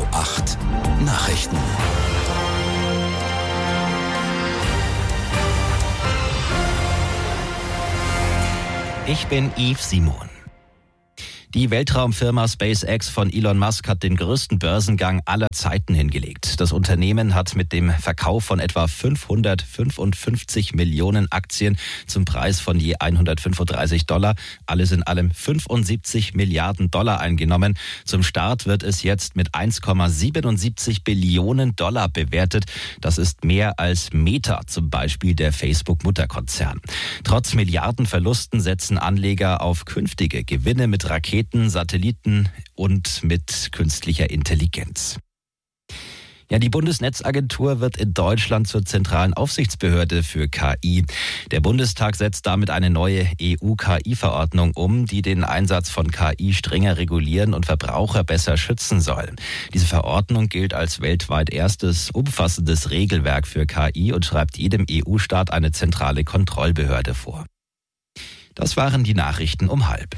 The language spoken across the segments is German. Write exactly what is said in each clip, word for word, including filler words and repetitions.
acht Nachrichten. Ich bin Yves Simon. Die Weltraumfirma SpaceX von Elon Musk hat den größten Börsengang aller Zeiten hingelegt. Das Unternehmen hat mit dem Verkauf von etwa fünfhundertfünfundfünfzig Millionen Aktien zum Preis von je hundertfünfunddreißig Dollar, alles in allem fünfundsiebzig Milliarden Dollar eingenommen. Zum Start wird es jetzt mit eins Komma siebenundsiebzig Billionen Dollar bewertet. Das ist mehr als Meta, zum Beispiel der Facebook-Mutterkonzern. Trotz Milliardenverlusten setzen Anleger auf künftige Gewinne mit Raketen, Satelliten und mit künstlicher Intelligenz. Ja, die Bundesnetzagentur wird in Deutschland zur zentralen Aufsichtsbehörde für K I. Der Bundestag setzt damit eine neue E U-K I-Verordnung um, die den Einsatz von K I strenger regulieren und Verbraucher besser schützen soll. Diese Verordnung gilt als weltweit erstes umfassendes Regelwerk für K I und schreibt jedem E U-Staat eine zentrale Kontrollbehörde vor. Das waren die Nachrichten um halb.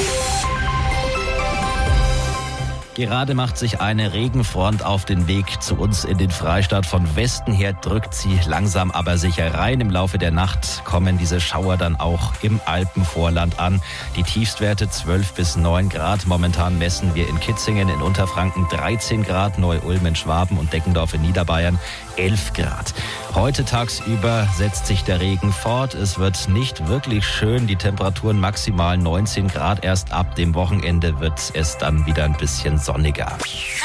Gerade macht sich eine Regenfront auf den Weg zu uns in den Freistaat. Von Westen her drückt sie langsam aber sicher rein. Im Laufe der Nacht kommen diese Schauer dann auch im Alpenvorland an. Die Tiefstwerte zwölf bis neun Grad. Momentan messen wir in Kitzingen in Unterfranken dreizehn Grad, Neu-Ulm in Schwaben und Deggendorf in Niederbayern elf Grad. Heute tagsüber setzt sich der Regen fort. Es wird nicht wirklich schön. Die Temperaturen maximal neunzehn Grad. Erst ab dem Wochenende wird es dann wieder ein bisschen sonniger.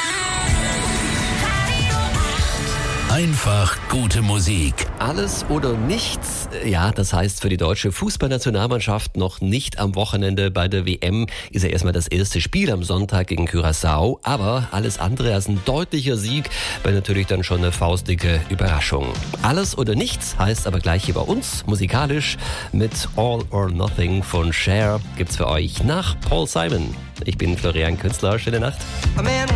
Einfach gute Musik. Alles oder nichts. Ja, das heißt für die deutsche Fußballnationalmannschaft noch nicht am Wochenende bei der W M ist ja erstmal das erste Spiel am Sonntag gegen Curaçao. Aber alles andere als ein deutlicher Sieg wäre natürlich dann schon eine faustdicke Überraschung. Alles oder nichts heißt aber gleich hier bei uns musikalisch mit All or Nothing von Cher gibt's für euch nach Paul Simon. Ich bin Florian Künstler. Schöne Nacht.